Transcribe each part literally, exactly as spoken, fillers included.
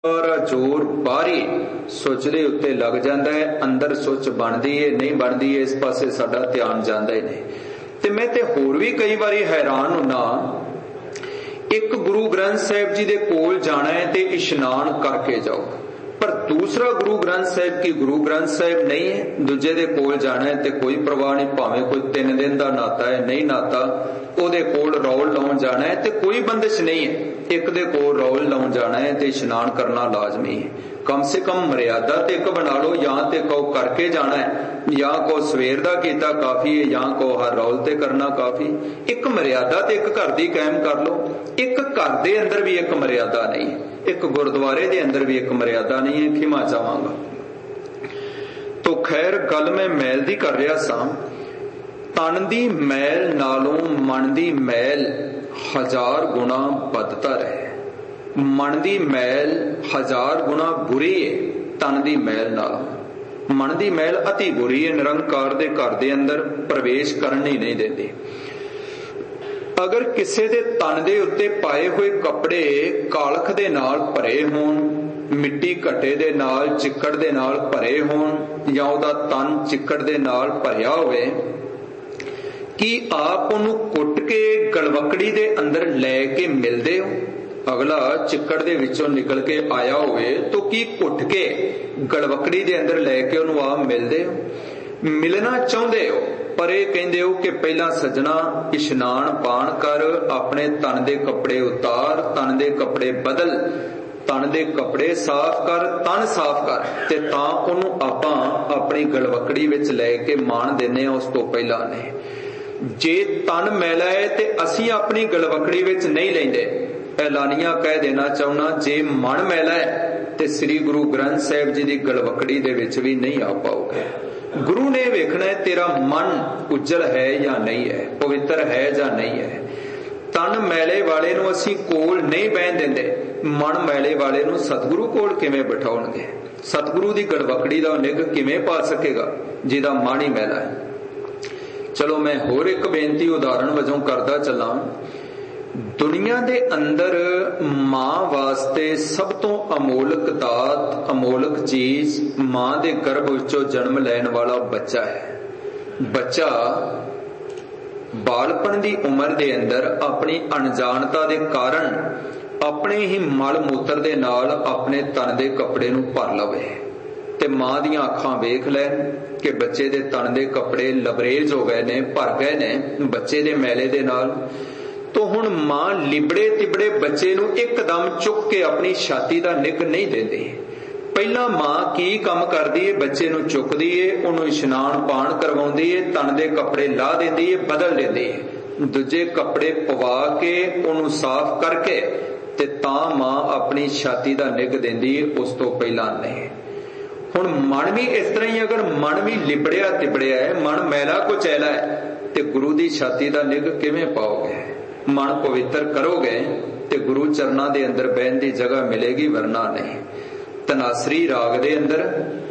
जोर बाहरी सुच दे उत्ते लग जाता है, अंदर सुच बनती है नहीं बनती है, इस पासे साडा ध्यान जाता ही नहीं। ते मैं ते होर भी कई बारी हैरान हुन्ना, एक गुरु ग्रंथ साहिब जी दे कोल जाना है ते इशनान करके जाओ, पर दूसरा गुरु ग्रंथ साहिब की गुरु ग्रंथ साहिब नहीं है, दूजे दे कोल जाना है ते कोई परवाह नहीं, भावें कोई तीन दिन का नाता है नहीं नाता, ओदे कोल रौल लाउण जाना है ते कोई बंदिश नहीं है, एक दे कोल रौल लाउण जाना है ते इशनान करना लाजमी है। कम से कम मर्यादा ते एक बना लो, या ते कहो करके जाना है, या को सवेर दा कीता काफी है, या को हर रौल ते करना काफी। एक मर्यादा ते एक घर दी कायम कर लो। एक घर दे अंदर भी एक मर्यादा नहीं, एक गुरुद्वारे दे अंदर भी एक मर्यादा नहीं है, खिमा चाहांगा। तो खैर गल मैं मैल दी कर रहा सा। तन दी मैल नालों मन दी मैल हजार गुना बदतर है। मन दी मैल हजार गुना बुरी है तन दी मैल नालों। मन दी मैल अति बुरी है, निरंकार दे घर दे अंदर प्रवेश करन ही नहीं देती। अगर किसी दे तन दे उत्ते पाए हुए कपड़े कालख दे नाल भरे होण, मिट्टी घट्टे दे नाल चिक्कड़ दे नाल भरे होण, या उहदा तन चिक्कड़ दे नाल भरिया होवे, कि आप उन्हें कुट के गलवकड़ी दे अंदर लैके मिलदे हो? अगला चिक्कड़ दे विचों निकल के आया होवे तो की कुट के गलवकड़ी दे अंदर लैके उन्हें आप मिलदे हो? मिलना चाहते हो, पर यह कहते हो कि पहला सजना इशनान पान कर, अपने तन दे कपड़े उतार, तन दे कपड़े बदल, तन दे कपड़े साफ कर, तन साफ कर, ते तां उन्होंने आपां अपनी गलवकड़ी विच लैके मान देने उस तो पहला ने। जे तन मैला है ते असी अपनी गलवकड़ी विच नहीं लेंदे। ऐलानिया कह देना चाहना, जे मन मैला है ते श्री गुरु ग्रंथ साहिब जी की गलवकड़ी दे विच भी नहीं आ पाओगे। गुरु ने वेखना है तेरा मन उज्जल है या नहीं है, पवित्र है या नहीं है। तन मैले वाले नूं असी कोल नहीं बहन देंदे, मन मैले वाले नूं सतगुरु कोल किवें बिठाउणगे? सतगुरु की गलवकड़ी दा निग किवें पा सकेगा जिहदा मन ही मैला है? चलो मैं होर एक बेनती उदाहरण वजों करदा चला। दुनिया दे अंदर मां वास्ते सब तो अमोलक दात, अमोलक चीज मां दे गर्भ विचों जन्म लैण वाला बच्चा है। बच्चा बालपन दी उम्र दे अंदर अपनी अनजानता दे कारण अपने ही मल मूत्र दे नाल अपने तन दे कपड़े नूं भर लवे, ते मां दियां अखां वेख लैन कि बच्चे दे तन दे कपड़े लबरेज हो गए ने, भर गए ने बच्चे दे मैले दे नाल। तो हुण मां लिबड़े तिबड़े बच्चे नूं एकदम चुक के अपनी छाती दा निक नहीं देंदी। पहला मां की काम करदी है? बच्चे नूं चुकदी है, उहनूं इशनान पान करवाउंदी है, तन दे कपड़े ला देंदी है, बदल देंदी है, दूजे कपड़े पवा के उहनूं साफ करके ते तां मां अपनी छाती दा निक देंदी है, उस तो पहला नहीं। हुण मन भी इस तरह ही, अगर मन भी लिबड़िया तिबड़िया है, मन मैला कुचैला है, ते गुरु दी छाती दा निग किवें पाओगे? मन पवित्र करोगे ते गुरु चरना दे अंदर बहन दी जगह मिलेगी, वरना नहीं। तनासरी राग दे अंदर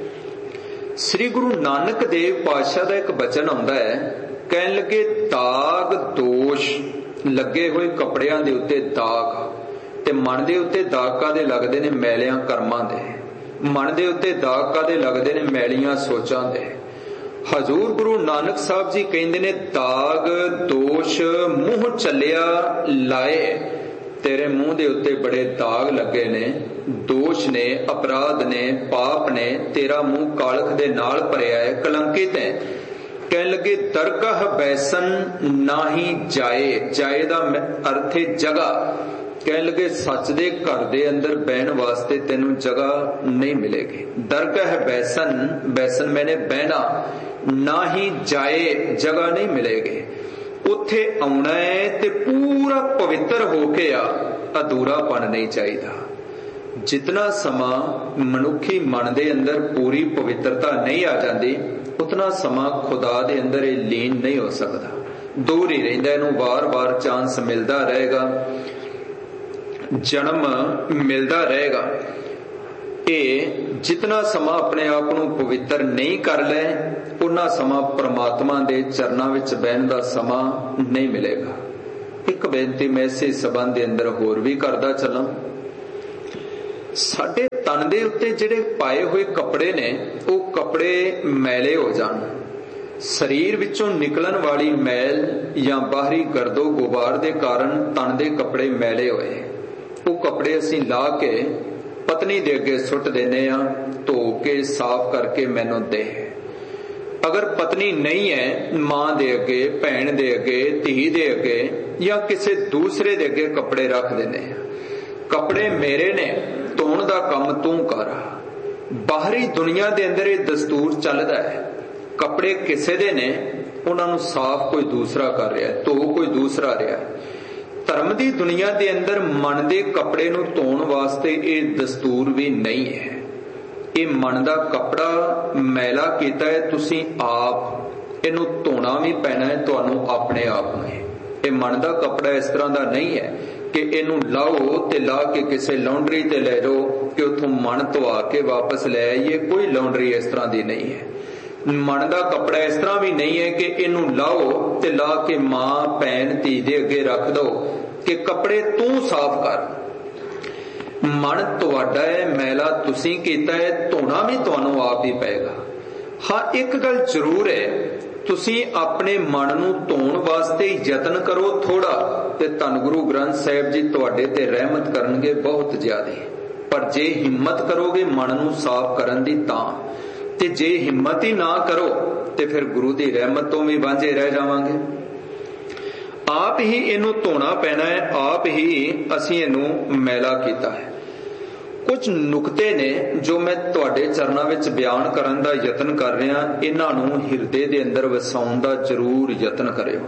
श्री गुरु नानक देव पातशाह दा एक बचन आउंदा है, कहन लगे दाग दोष लगे हुए कपड़ियां दे उत्ते दाग, ते मन दे उत्ते दाग कादे लगदे ने? मैलियां कर्मां दे। मन दे उत्ते दाग कादे लगदे ने? मैलियां सोचां दे। हजूर गुरु नानक साहब जी कहंदे ने, दाग दोष मुंह चलिया लाए, तेरे मुंह दे उत्ते बड़े दाग लगे ने, दोष ने, अपराध ने, पाप ने, तेरा मुंह कालख दे नाल भरिया है, कलंकित है। कहन लगे दरगाह बैसन नाही जाए, जाए दा अर्थ है जगह। कहने लगे सच दे घर दे अंदर बहन वास्ते तेनू जगह नहीं मिलेगी। दरगाह बैसन, बैसन मैंने बहना, ना ही जाए जगह नहीं मिलेगी। उत्थे आउणा है ते पूरा पवित्र होके आ, अधूरापन नहीं चाहिए। जितना समा मनुखी मन दे अंदर पूरी पवित्रता नहीं आ जाती, उतना समा खुदा दे अंदर ये लीन नहीं हो सकता, दूर ही रहिंदा। इहनूं बार बार चांस मिलता रहेगा, जन्म मिलता रहेगा। ये जितना समा अपने आप को पवित्र नहीं कर ले, उन्ना समा परमात्मा दे चरना विच बहन दा समा नहीं मिलेगा। एक बेनती मैं इस संबंध के अंदर होर भी करदा चलां। ਸਾਡੇ ਤਨ ਦੇ ਉੱਤੇ ਜਿਹੜੇ ਪਾਏ ਹੋਏ ਕੱਪੜੇ ਨੇ ਉਹ ਕੱਪੜੇ ਮੈਲੇ ਹੋ ਜਾਣ, ਸਰੀਰ ਵਿੱਚੋਂ ਨਿਕਲਣ ਵਾਲੀ ਮੈਲ ਜਾਂ ਬਾਹਰੀ ਗਰਦੋ ਗੁਬਾਰ ਦੇ ਕਾਰਨ ਤਨ ਦੇ ਕੱਪੜੇ ਮੈਲੇ ਹੋਏ, ਉਹ ਕੱਪੜੇ ਅਸੀਂ ਲਾ ਕੇ ਪਤਨੀ ਦੇ ਅੱਗੇ ਸੁੱਟ ਦਿੰਦੇ ਆ, ਧੋ ਕੇ ਸਾਫ਼ ਕਰਕੇ ਮੈਨੂੰ ਦੇ। ਅਗਰ ਪਤਨੀ ਨਹੀਂ ਹੈ, ਮਾਂ ਦੇ ਅੱਗੇ, ਭੈਣ ਦੇ ਅੱਗੇ, ਧੀ ਦੇ ਅੱਗੇ ਜਾਂ ਕਿਸੇ ਦੂਸਰੇ ਦੇ ਅੱਗੇ ਕੱਪੜੇ ਰੱਖ ਦਿੰਦੇ ਆ, ਕੱਪੜੇ ਮੇਰੇ ਨੇ, ਧੋਣ ਦਾ ਕੰਮ ਤੂੰ ਕਰ। ਬਾਹਰੀ ਦੁਨੀਆ ਦੇ ਅੰਦਰ ਇਹ ਦਸਤੂਰ ਚੱਲਦਾ ਹੈ, ਕੱਪੜੇ ਕਿਸੇ ਦੇ ਨੇ, ਉਹਨਾਂ ਨੂੰ ਸਾਫ਼ ਕੋਈ ਦੂਸਰਾ ਕਰ ਰਿਹਾ, ਧੋ ਕੋਈ ਦੂਸਰਾ ਰਿਹਾ। ਧਰਮ ਦੀ ਦੁਨੀਆ ਦੇ ਅੰਦਰ ਮਨ ਦੇ ਕੱਪੜੇ ਨੂੰ ਧੋਣ ਵਾਸਤੇ ਇਹ ਦਸਤੂਰ ਵੀ ਨਹੀਂ ਹੈ। ਇਹ ਮਨ ਦਾ ਕੱਪੜਾ ਮੈਲਾ ਕੀਤਾ ਹੈ ਤੁਸੀਂ ਆਪ, ਇਹਨੂੰ ਧੋਣਾ ਵੀ ਪੈਣਾ ਹੈ ਤੁਹਾਨੂੰ ਆਪਣੇ ਆਪ ਨੂੰ। ਇਹ ਮਨ ਦਾ ਕੱਪੜਾ ਇਸ ਤਰ੍ਹਾਂ ਦਾ ਨਹੀਂ ਹੈ ਕਿ ਇਹਨੂੰ ਲਾਓ ਤੇ ਲਾ ਕੇ ਕਿਸੇ ਲਾਉਂਡਰੀ ਤੇ ਲੈ ਜਾਓ ਕਿ ਉੱਥੋਂ ਮਨ ਧਵਾ ਕੇ ਵਾਪਸ ਲੈ ਆਈਏ। ਕੋਈ ਲਾਉਂਡਰੀ ਇਸ ਤਰ੍ਹਾਂ ਦੀ ਨਹੀਂ ਹੈ। ਮਨ ਦਾ ਕੱਪੜਾ ਇਸ ਤਰ੍ਹਾਂ ਵੀ ਨਹੀਂ ਹੈ ਕਿ ਇਹਨੂੰ ਲਾਓ ਤੇ ਲਾ ਕੇ ਮਾਂ, ਭੈਣ, ਧੀ ਦੇ ਅੱਗੇ ਰੱਖ ਦੋ ਕਿ ਕੱਪੜੇ ਤੂੰ ਸਾਫ਼ ਕਰ। ਮਨ ਤੁਹਾਡਾ ਹੈ, ਮੈਲਾ ਤੁਸੀਂ ਕੀਤਾ ਹੈ, ਧੋਣਾ ਵੀ ਤੁਹਾਨੂੰ ਆਪ ਹੀ ਪਏਗਾ। ਹਾਂ, ਇੱਕ ਗੱਲ ਜ਼ਰੂਰ ਹੈ, ਤੁਸੀਂ ਆਪਣੇ ਮਨ ਨੂੰ ਧੋਣ ਵਾਸਤੇ ਯਤਨ ਕਰੋ ਥੋੜਾ, ਤੇ ਧੰਨ ਗੁਰੂ ਗ੍ਰੰਥ ਸਾਹਿਬ ਜੀ ਤੁਹਾਡੇ ਤੇ ਰਹਿਮਤ ਕਰਨਗੇ ਬਹੁਤ ਜ਼ਿਆਦਾ। ਪਰ ਜੇ ਹਿੰਮਤ ਕਰੋਗੇ ਮਨ ਨੂੰ ਸਾਫ਼ ਕਰਨ ਦੀ ਤਾਂ, ਤੇ ਜੇ ਹਿੰਮਤ ਹੀ ਨਾ ਕਰੋ ਤੇ ਫਿਰ ਗੁਰੂ ਦੀ ਰਹਿਮਤ ਤੋਂ ਵੀ ਵਾਂਝੇ ਰਹਿ ਜਾਵਾਂਗੇ। ਆਪ ਹੀ ਇਹਨੂੰ ਧੋਣਾ ਪੈਣਾ ਹੈ, ਆਪ ਹੀ ਅਸੀਂ ਇਹਨੂੰ ਮੈਲਾ ਕੀਤਾ ਹੈ। ਕੁਝ ਨੁਕਤੇ ਨੇ ਜੋ ਮੈਂ ਤੁਹਾਡੇ ਚਰਨਾਂ ਵਿੱਚ ਬਿਆਨ ਕਰਨ ਦਾ ਯਤਨ ਕਰ ਰਿਹਾ, ਇਹਨਾਂ ਨੂੰ ਹਿਰਦੇ ਦੇ ਅੰਦਰ ਵਸਾਉਣ ਦਾ ਜ਼ਰੂਰ ਯਤਨ ਕਰਿਓ।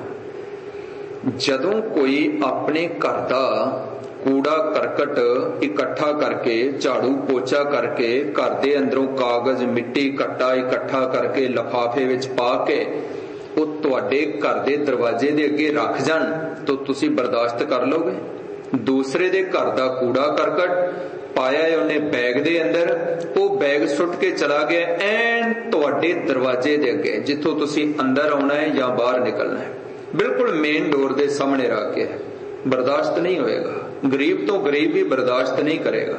ਜਦੋਂ ਕੋਈ ਆਪਣੇ ਘਰ ਦਾ ਕੂੜਾ ਕਰਕਟ ਇਕੱਠਾ ਕਰਕੇ, ਝਾੜੂ ਪੋਚਾ ਕਰਕੇ, ਘਰ ਦੇ ਅੰਦਰੋਂ ਕਾਗਜ਼, ਮਿੱਟੀ, ਘੱਟਾ ਇਕੱਠਾ ਕਰਕੇ ਲਿਫਾਫੇ ਵਿੱਚ ਪਾ ਕੇ ਉਹ ਤੁਹਾਡੇ ਘਰ ਦੇ ਦਰਵਾਜ਼ੇ ਦੇ ਅੱਗੇ ਰੱਖ ਜਾਣ ਤਾਂ ਤੁਸੀਂ ਬਰਦਾਸ਼ਤ ਕਰ ਲਓਗੇ? ਦੂਸਰੇ ਦੇ ਘਰ ਦਾ ਕੂੜਾ ਕਰਕਟ ਪਾਇਆ ਹੈ ਉਹਨੇ ਬੈਗ ਦੇ ਅੰਦਰ, ਉਹ ਬੈਗ ਸੁੱਟ ਕੇ ਚਲਾ ਗਿਆ ਐਨ ਤੁਹਾਡੇ ਦਰਵਾਜ਼ੇ ਦੇ ਅੱਗੇ, ਜਿੱਥੋਂ ਤੁਸੀਂ ਅੰਦਰ ਆਉਣਾ ਹੈ ਜਾਂ ਬਾਹਰ ਨਿਕਲਣਾ ਹੈ, ਬਿਲਕੁਲ ਮੇਨ ਡੋਰ ਦੇ ਸਾਹਮਣੇ ਰੱਖ ਕੇ, ਬਰਦਾਸ਼ਤ ਨਹੀਂ ਹੋਏਗਾ। ਗਰੀਬ ਤੋਂ ਗਰੀਬ ਵੀ ਬਰਦਾਸ਼ਤ ਨਹੀਂ ਕਰੇਗਾ।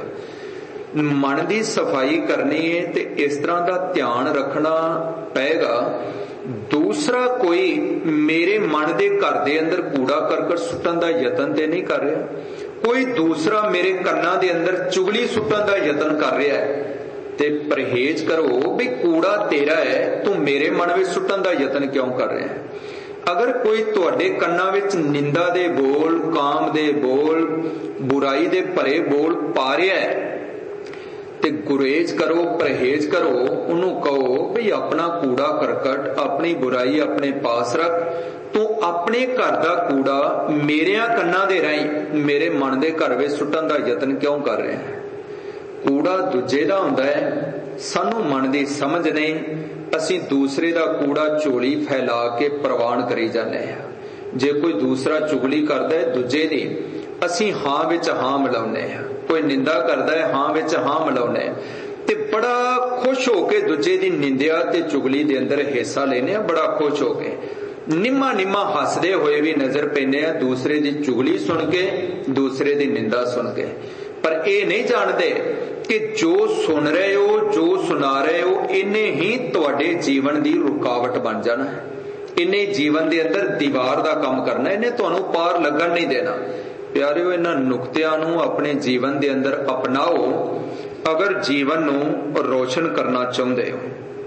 ਮਨ ਦੀ ਸਫਾਈ ਕਰਨੀ ਹੈ ਤੇ ਇਸ ਤਰ੍ਹਾਂ ਦਾ ਧਿਆਨ ਰੱਖਣਾ ਪਏਗਾ। ਦੂਸਰਾ ਕੋਈ ਮੇਰੇ ਮਨ ਦੇ ਘਰ ਦੇ ਅੰਦਰ ਕੂੜਾ ਕਰਕਟ ਸੁੱਟਣ ਦਾ ਯਤਨ ਤੇ ਨਹੀਂ ਕਰ ਰਿਹਾ, ਕੋਈ ਦੂਸਰਾ ਮੇਰੇ ਕੰਨਾਂ ਦੇ ਅੰਦਰ ਚੁਗਲੀ ਸੁੱਟਣ ਦਾ ਯਤਨ ਕਰ ਰਿਹਾ ਹੈ, ਤੇ ਪਰਹੇਜ਼ ਕਰੋ ਵੀ ਕੂੜਾ ਤੇਰਾ ਹੈ, ਤੂੰ ਮੇਰੇ ਮਨ ਵਿੱਚ ਸੁੱਟਣ ਦਾ ਯਤਨ ਕਿਉਂ ਕਰ ਰਿਹਾ ਹੈ। ਅਗਰ ਕੋਈ ਤੁਹਾਡੇ ਕੰਨਾਂ ਵਿੱਚ ਨਿੰਦਾ ਦੇ ਬੋਲ, ਕਾਮ ਦੇ ਬੋਲ, ਬੁਰਾਈ ਦੇ ਭਰੇ ਬੋਲ ਪਾ ਰਿਹਾ ਹੈ ਤੇ ਗੁਰੇਜ਼ ਕਰੋ, ਪਰਹੇਜ਼ ਕਰੋ, ਉਹਨੂੰ ਕਹੋ ਵੀ ਆਪਣਾ ਕੂੜਾ ਕਰਕਟ, ਆਪਣੀ ਬੁਰਾਈ ਆਪਣੇ ਪਾਸ ਰੱਖ, ਤੂੰ ਆਪਣੇ ਘਰ ਦਾ ਕੂੜਾ ਮੇਰਿਆਂ ਕੰਨਾਂ ਦੇ ਰਾਹੀਂ ਮੇਰੇ ਮਨ ਦੇ ਘਰ ਵਿੱਚ ਸੁੱਟਣ ਦਾ ਯਤਨ ਕਿਉਂ ਕਰ ਰਿਹਾ ਹੈ। ਕੂੜਾ ਦੂਜੇ ਦਾ ਹੁੰਦਾ ਹੈ, ਸਾਨੂੰ ਮਨ ਦੀ ਸਮਝ ਨਹੀਂ, ਅਸੀਂ ਦੂਸਰੇ ਦਾ ਕੂੜਾ ਝੋਲੀ ਫੈਲਾ ਕੇ ਪ੍ਰਵਾਨ ਕਰੀ ਜਾਂਦੇ ਹਾਂ। ਜੇ ਕੋਈ ਦੂਸਰਾ ਚੁਗਲੀ ਕਰਦਾ ਹੈ ਦੂਜੇ ਦੀ, ਅਸੀਂ ਹਾਂ ਵਿੱਚ ਹਾਂ ਮਿਲਾਉਂਦੇ ਹਾਂ, ਕੋਈ ਨਿੰਦਾ ਕਰਦਾ ਹੈ ਹਾਂ ਵਿੱਚ ਹਾਂ ਮਿਲਾਉਂਦੇ ਹਾਂ, ਤੇ ਬੜਾ ਖੁਸ਼ ਹੋ ਕੇ ਦੂਜੇ ਦੀ ਨਿੰਦਿਆ ਤੇ ਚੁਗਲੀ ਦੇ ਅੰਦਰ ਹਿੱਸਾ ਲੈਨੇ ਆ, ਬੜਾ ਖੁਸ਼ ਹੋ ਕੇ ਨਿੰਮਾ ਨਿੰਮਾ ਹੱਸਦੇ ਹੋਏ ਵੀ ਨਜ਼ਰ ਪੈਂਦੇ ਆ ਦੂਸਰੇ ਦੀ ਚੁਗਲੀ ਸੁਣ ਕੇ, ਦੂਸਰੇ ਦੀ ਨਿੰਦਾ ਸੁਣ ਕੇ। ਪਰ ਇਹ ਨਹੀਂ ਜਾਣਦੇ ਕਿ ਜੋ ਸੁਣ ਰਹੇ ਹੋ, ਜੋ ਸੁਣਾ ਰਹੇ ਹੋ, ਇਹਨੇ ਹੀ ਤੁਹਾਡੇ ਜੀਵਨ ਦੀ ਰੁਕਾਵਟ ਬਣ ਜਾਣਾ ਹੈ, ਇਹਨੇ ਜੀਵਨ ਦੇ ਅੰਦਰ ਦੀਵਾਰ ਦਾ ਕੰਮ ਕਰਨਾ, ਇਹਨੇ ਤੁਹਾਨੂੰ ਪਾਰ ਲੱਗਣ ਨਹੀਂ ਦੇਣਾ। ਪਿਆਰਿਓ, ਇਹਨਾਂ ਨੁਕਤਿਆਂ ਨੂੰ ਆਪਣੇ ਜੀਵਨ ਦੇ ਅੰਦਰ ਅਪਣਾਓ ਅਗਰ ਜੀਵਨ ਨੂੰ ਰੋਸ਼ਨ ਕਰਨਾ ਚਾਹੁੰਦੇ ਹੋ।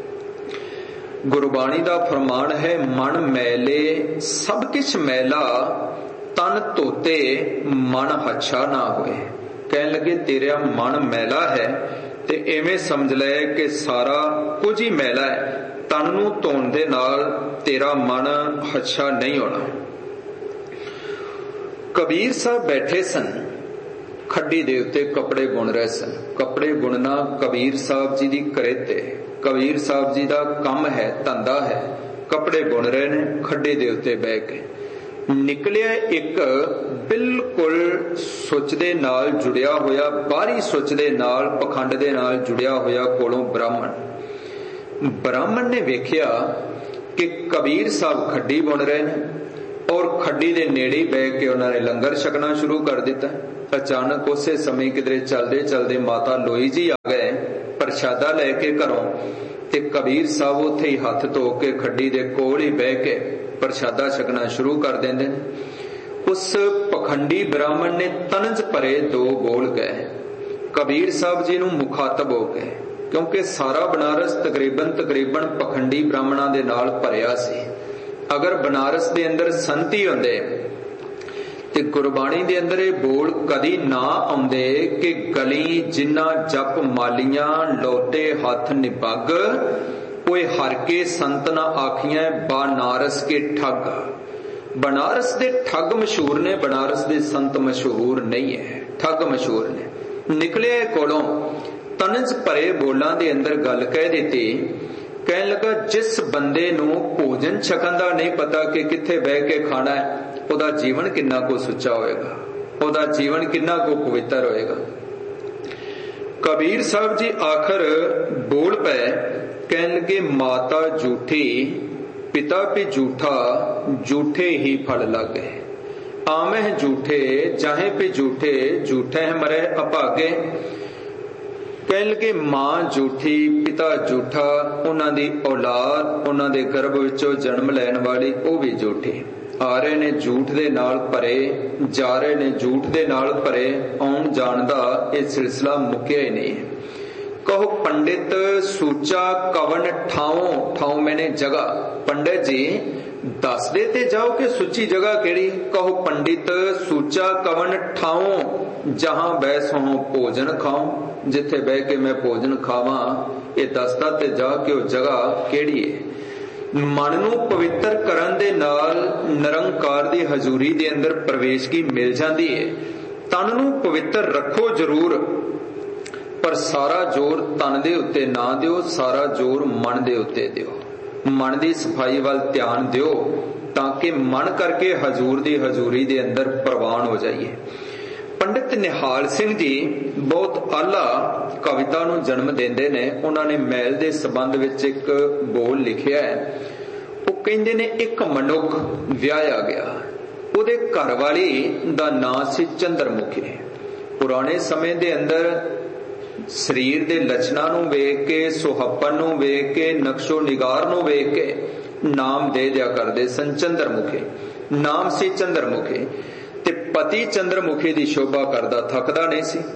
ਗੁਰਬਾਣੀ ਦਾ ਫਰਮਾਨ ਹੈ, ਮਨ ਮੈਲੇ ਸਭ ਕਿਛ ਮੈਲਾ, ਤਨ ਧੋਤੇ ਮਨ ਹੱਛਾ ਨਾ ਹੋਏ। ਕਹਿਣ ਲੱਗੇ ਤੇਰਾ ਮਨ ਮੈਲਾ ਹੈ ਤੇ ਐਵੇਂ ਸਮਝ ਲੈ ਕਿ ਸਾਰਾ ਕੁਝ ਹੀ ਮੈਲਾ ਹੈ, ਤਨ ਨੂੰ ਧੋਣ ਦੇ ਨਾਲ ਤੇਰਾ ਮਨ ਹੱਛਾ ਨਹੀਂ ਹੋਣਾ। ਕਬੀਰ ਸਾਹਿਬ ਬੈਠੇ ਸਨ, ਖੱਡੀ ਦੇ ਉੱਤੇ ਕੱਪੜੇ ਬੁਣ ਰਹੇ ਸਨ। ਕੱਪੜੇ ਬੁਣਨਾ ਕਬੀਰ ਸਾਹਿਬ ਜੀ ਦੀ ਕਿਰਤ ਹੈ, ਕਬੀਰ ਸਾਹਿਬ ਜੀ ਦਾ ਕੰਮ ਹੈ, ਧੰਦਾ ਹੈ। ਕੱਪੜੇ ਬੁਣ ਰਹੇ ਨੇ ਖੱਡੇ ਦੇ ਉੱਤੇ ਬਹਿ ਕੇ। ਨਿਕਲਿਆ ਇੱਕ ਬਿਲਕੁਲ ਸੁੱਚ ਦੇ ਨਾਲ ਜੁੜਿਆ ਹੋਇਆ, ਬਾਹਰੀ ਸੁੱਚ ਦੇ ਨਾਲ, ਪਖੰਡ ਦੇ ਨਾਲ ਜੁੜਿਆ ਹੋਇਆ ਕੋਲੋਂ ਬ੍ਰਾਹਮਣ। ਬ੍ਰਾਹਮਣ ਨੇ ਵੇਖਿਆ ਕਿ ਕਬੀਰ ਸਾਹਿਬ ਖੱਡੀ ਬੁਣ ਰਹੇ ਨੇ ਔਰ ਖੱਡੀ ਦੇ ਨੇੜੇ ਬਹਿ ਕੇ ਉਹਨਾਂ ਨੇ ਲੰਗਰ ਛਕਣਾ ਸ਼ੁਰੂ ਕਰ ਦਿੱਤਾ। अचानक उसे समय किधरे चलते चलते माता लोई जी आ गए प्रशादा लैके घरों, ते कबीर साहब उत्थे ही हथ धो के खड्डी दे कोल ही बह के प्रशादा छकना शुरू कर देंदे। उस पखंडी ब्राह्मण ने तनज भरे दो बोल गए कबीर साहब जी नूं मुखातब हो गए, क्योंकि सारा बनारस तकरीबन तकरीबन पखंडी ब्राह्मणों दे नाल भरिया सी। अगर बनारस दे अंदर संती हुंदे ते गुरबाणी दे अंदर ये बोल कदी ना आउंदे कि गली जिन्ना जप मालियां लोटे हथ निपग ओए हर के संत ना आखियां बनारस के ठग। बनारस दे ठग मशहूर ने, बनारस दे संत मशहूर नहीं है, ठग मशहूर ने। निकले कोलों तनज भरे बोलां दे अंदर गल कह दी, कहन लगा जिस बंदे नूं भोजन छकन दा नहीं पता कि कित्थे बह के खाना है, ओदा जीवन किन्ना को सुच्चा होएगा, ओदा जीवन किन्ना को पवित्र होएगा। कबीर साहब जी आखिर बोल पे कहन लगे माता झूठी पिता भी झूठा, झूठे ही फल लागे। आमे झूठे जाहे पे झूठे, झूठे है मरे अभागे। कहन लगे मां झूठी पिता झूठा, उन्हां दी औलाद उन्हां दे गर्भ विचों जन्म लैण वाली ओ भी झूठी। आ रहे ने झूठ दे नाल भरे, जा रहे ने झूठ दे नाल भरे, आउण जाण दा इह सिलसिला मुक्या ही नहीं। कहो पंडित सूचा कवन ठाओ, ठाओ मैंने जगह, पंडित जी दस दे ते जाओ कि सुची जगह केड़ी। कहो पंडित सूचा कवन ठाओ, जहां बह सो भोजन खाओ, जिथे बह के मैं भोजन खावा ये दसदा ते जा के वो जगह केड़ी है। मन नूं पवित्र करन दे नाल निरंकार दी हजूरी दे अंदर प्रवेश की मिल जाती है। तन नूं पवित्र रखो जरूर, पर सारा जोर तन दे उत्ते ना दिओ, सारा जोर मन दे उत्ते दिओ। मन दी सफाई वाल ध्यान दिओ ताकि मन करके हजूर दी हजूरी दे अंदर प्रवान हो जाइए। पंडित निहाल सिंह जी बहुत आला कविता नूं जन्म देंदे ने। उन्होंने मैल दे संबंध विच एक बोल लिखिया है। वो कहंदे ने एक मनुख विआहया गया, उहदे घर वाली दा नां सी चंद्रमुखी। पुराने समय दे अंदर शरीर दे लक्षणां नूं वेख के, सुहप्पन नूं वेख के, नक्शो निगार नूं वेख के नाम दे दिया करदे सन चंद्रमुखी। नाम सी चंद्रमुखी ते पति चंद्रमुखी दी शोभा करदा थकदा नहीं सी।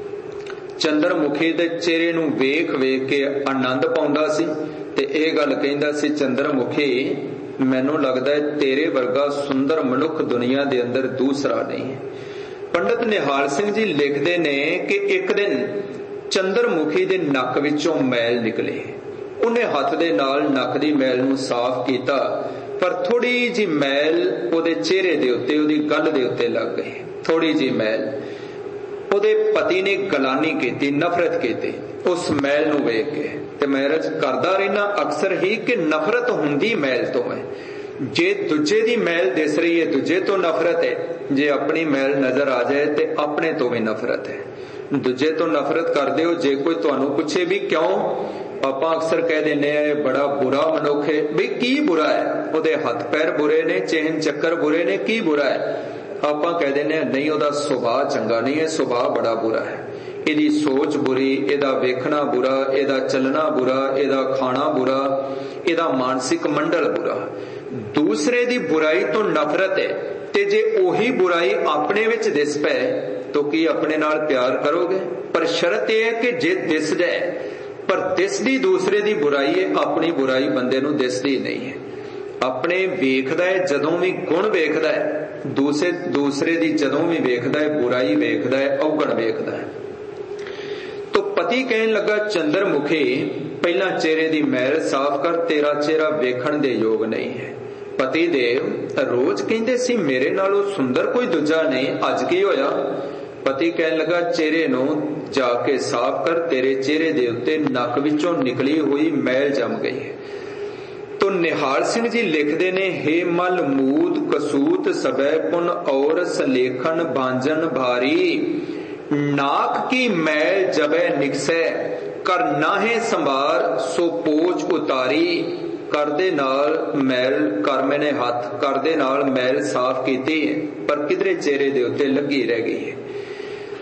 चंद्रमुखी दे चेहरे नूं वेख वेख के आनंद पाउंदा सी ते इह गल कहिंदा सी चंद्रमुखी मैनूं लगदा है तेरे वर्गा सुंदर मनुख दुनिया दे अंदर दूसरा नहीं है। पंडित निहाल सिंह जी लिखदे ने कि एक दिन चंद्रमुखी दे नक विचों मैल निकले। उन्हें हाथ दे नाल नक दी मैल नूं साफ कीता, पर थोड़ी जी मैल ओदे चेहरे दे उत्ते, ओदी गल दे उत्ते लग गई। थोड़ी जी मैल ओदे पति ने गलानी कीती, नफरत कीती उस मैल नूं वेख के। ते मैं रज करदा रहना अक्सर ही कि नफरत हुंदी मैल तो है। जे दूजे दी मैल दिस रही है दूजे तो नफरत है, जे अपनी मैल नजर आ जाए ते अपने तो भी नफरत है। दूजे तो नफरत करदे हो, जे कोई तुहानू पुछे भी क्यों, आपां अक्सर कह देने बड़ा बुरा मनुख है। भी की बुरा है? ओदे हथ पैर बुरे ने, चेहन चक्कर बुरे ने, की बुरा है? आपां कह देने नहीं ओदा सुभाव चंगा नहीं है, सुभाव बड़ा बुरा है। इहदी सोच बुरी, इहदा वेखना बुरा, इहदा चलना बुरा, इहदा खाना बुरा, इहदा मानसिक मंडल बुरा। दूसरे दी बुराई तो नफरत है, ते जे ओही बुराई अपने विच दिस पै तो की अपने नाल प्यार करोगे? पर शर्त यह है कि जे दिस जाए, पर दिसदी दूसरे दी बुराई है, अपनी बुराई बंदे नूं दिसदी नहीं है। अपने वेखदा है जदों भी गुण वेखदा है, दूसरे दूसरे दी जदों भी वेखदा है बुराई वेखदा है, अवगण वेखदा है। तो पति कहन लगा चंद्रमुखी पहला चेहरे दी मैल साफ कर, तेरा चेहरा वेखण दे योग नहीं है। पति देव रोज कहंदे सी मेरे नालों सुंदर कोई दूजा नहीं, अज की होया? पति कहन लगा चेहरे नूं जाके साफ कर, तेरे चेहरे दे उत्ते नक विचों निकली हुई मैल जम गई है। तो निहाल सिंह जी लिखते ने, हे मल मूद कसूत सबे पुन और सलेखन भांजन भारी, नाक की मैल जबे निकसे कर नाहे संभार सो पोच उतारी। कर दे नाल मैल कर मैंने हाथ कर दे नाल मैल साफ कीती है, पर किधरे चेहरे दे उत्ते लगी रह गई है।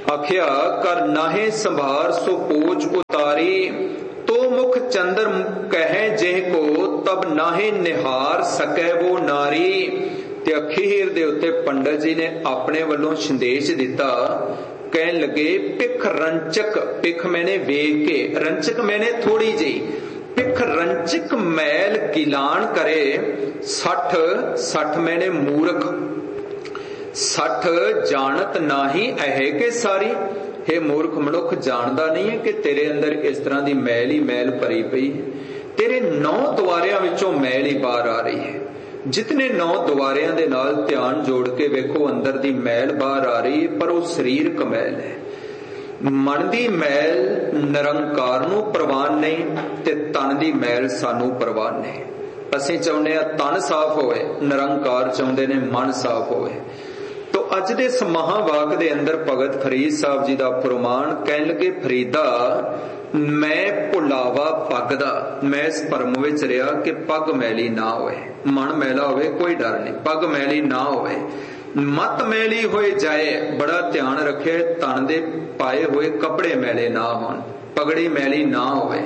आख्या कर नाहे संभार सो पोच उतारी, तो मुख चंद्र कहे जेह को तब नाहे निहार सकै वो नारी। ते अखीर दे उत्ते पंडित जी ने अपने वालों संदेश दिता, कहन लगे पिख रंचक, पिख मैंने वेख के, रंचक मैंने थोड़ी जी, पिख रंचक मैल गिलान करे, सठ सठ मैंने मूर्ख, सठ जानत नाही अहे के सारी। हे मूर्ख मनुख, जानदा नहीं है कि तेरे अंदर इस तरह की मैल ही मैल भरी पई है, तेरे नौ द्वारियां विचों मैल ही बाहर आ रही है। जितने नौ द्वारियां दे नाल ध्यान जोड़ के वेखो अंदर दी मैल बाहर आ रही है, पर वो शरीरक मैल है। मन दी मैल निरंकार नूं प्रवान नहीं ते तन दी मैल सानू प्रवान नहीं। असीं चाहुंदे आ तन साफ होवे, निरंकार चाहुंदे ने मन साफ होवे। तो अज दे इस महावाक दे अंदर भगत फरीद साहब जी दा फरमान, कहन लगे फरीदा मैं भुलावा पग दा, मैं इस भरम विच रहा कि पग मैली ना होवे, मन मैला होवे कोई डर नहीं, पग मैली ना होवे, मत मैली होए जाए, बड़ा ध्यान रखे तन दे पाए हुए कपड़े मैले ना होन, पगड़ी मैली ना होवे।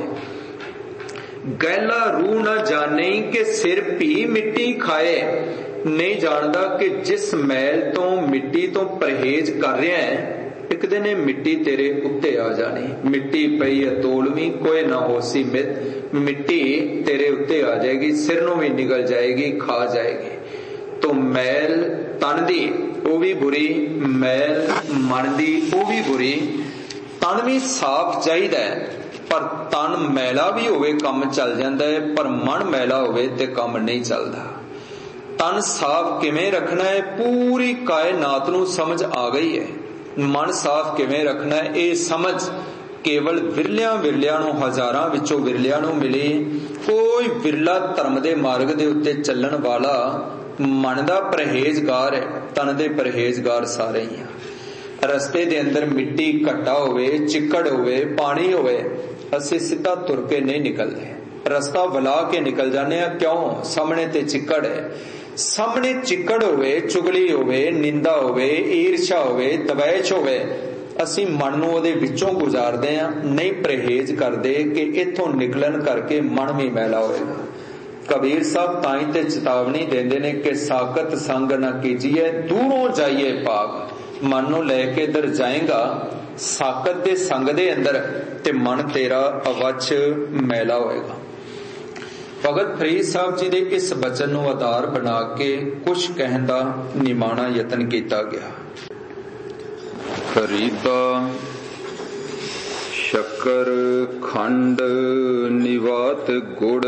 गैला रूह ना जाने कि सिर भी मिट्टी खाए, नहीं जानता कि जिस मैल तो मिट्टी तो परहेज कर रहा है, एक दिन मिट्टी तेरे उत्ते आ जानी। मिट्टी पई है तोलवी, कोई ना होसी मित, मिट्टी तेरे उत्ते आ जाएगी, सिर नूं भी निगल जाएगी, खा जाएगी। तो मैल तन दी वो भी बुरी, मैल मन दी वो भी बुरी। तन भी साफ चाहिदा है, पर तन मैला भी होवे काम चल जाता है, पर मन मैला होवे ते काम नहीं चलता। तन साफ किवें रखना है, पूरी कायनात नूं समझ आ गई है। मन साफ किवें रखना है, ये समझ केवल विरलियां विरलियां नूं, हजारां विचों विरलियां नूं मिली। कोई विरला धर्म दे मार्ग दे उत्ते चलण वाला मन दा परहेजगार है, तन दे परहेजगार सारे ही हैं। रस्ते दे अंदर मिट्टी घट्टा होवे, चिक्कड़ होवे, पानी होवे, असीं सीधा तुर के नहीं निकलते, रस्ता वला के निकल जाने। क्यों? सामने ते चिक्कड़ है, सामने चिक्कड़ होवे, चुगली होवे, निंदा होवे, ईर्षा होवे, दवैश होवे, असी मन नूं उहदे विचों गुजारदे आ, नहीं परहेज करदे कि इथों निकलन करके मन भी मैला होएगा। कबीर साहब ताई ते चेतावनी देंदे ने कि साकत संग ना कीजिए, दूरों जाइए पाग। मन नूं लैके इधर जाएगा साकत दे संग दे अंदर, ते मन तेरा अवच मैला होएगा। भगत फरीद साहब जी दे इस बचन नूं आधार बना के कुछ कहण दा निमाणा यतन किया गया। फरीदा शक्कर खंड निवात गुड़,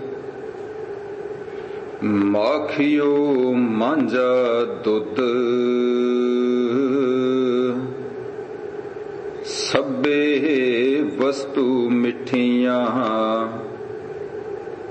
माखियो मांझा दुध, सब्बे वस्तु मिठियां